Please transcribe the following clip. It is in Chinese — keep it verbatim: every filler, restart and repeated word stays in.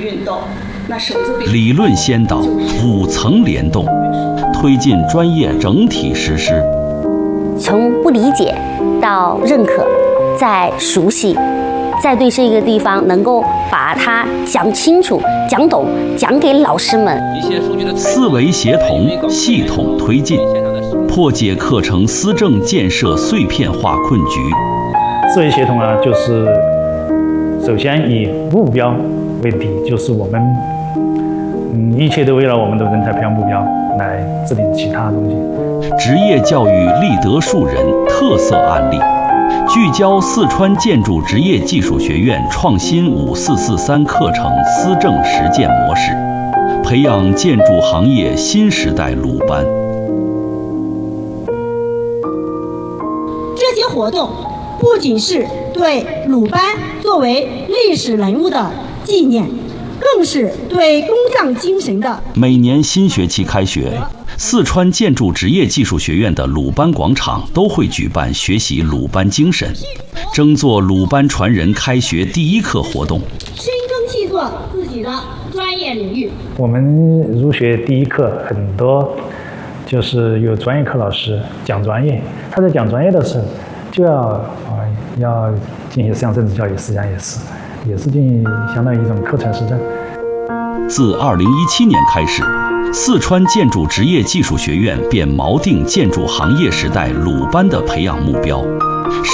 运动。那手字辈理论先导，五层联动，推进专业整体实施。 从不理解到认可，再熟悉，再对这个地方能够把它讲清楚、讲懂，讲给老师们。 思维协同，系统推进，破解课程思政建设碎片化困局。 思维协同呢，就是首先以目标为底，就是我们嗯一切都为了我们的人才培养目标来制定其他东西。 职业教育立德树人特色案例，聚焦四川建筑职业技术学院创新五四四三课程思政实践模式，培养建筑行业新时代鲁班。 这些活动不仅是对鲁班作为历史人物的纪念，更是对工匠精神的。 每年新学期开学，四川建筑职业技术学院的鲁班广场都会举办学习鲁班精神，争做鲁班传人开学第一课活动。 深耕细作自己的专业领域。我们入学第一课，很多就是有专业课老师讲专业，他在讲专业的时候，就要啊、呃、要进行思想政治教育，实际上也是也是进行相当于一种课程实证。 自二零一七年开始，四川建筑职业技术学院便锚定建筑行业时代鲁班的培养目标。